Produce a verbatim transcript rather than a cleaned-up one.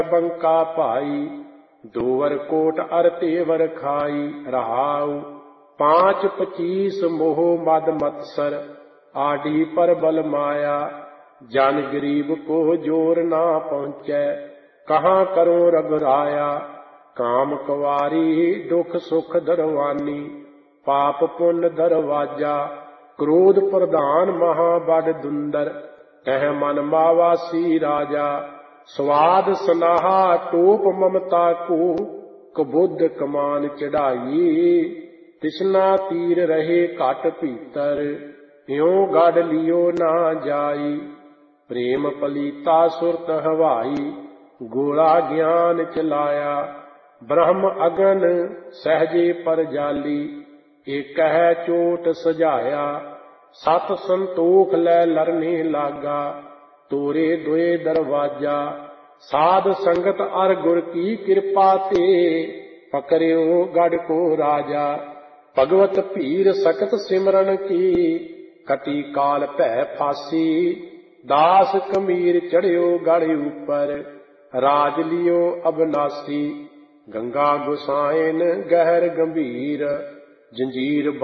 बंका भाई, दोवर कोट अर तेवर खाई। रहाऊ पांच पचीस मोह मद मत्सर, आडी पर बल माया। जन गरीब को जोर ना पहुँचै, कहाँ करो रघुराया। काम कवारी दुख सुख दरवानी, पाप पुण्य दरवाजा। क्रोध प्रधान महा बड़ दुंदर, कह मन मावासी राजा। स्वाद सनाहा टोप ममता को, कबुद्ध कमान चढ़ाई। तिसना तीर रहे घट भीतर, यों गढ़ लियो ना जाई। प्रेम पलीता सुरत हवाई, गोला ज्ञान चलाया। ब्रह्म अगन सहजे पर जाली, एक है चोट सजाया। सत संतोख लै लरने लागा, तोरे दोए दरवाजा। साध संगत अर गुर की कृपा ते, पकड़ियो गढ़ को राजा। भगवत पीर सकत सिमरन की, कटी काल भै फासी। दास कमीर चढ़ियो गढ़ ऊपर, राज लियो अबनासी। गंगा गुसाइन गहर गंभीर, जंजीर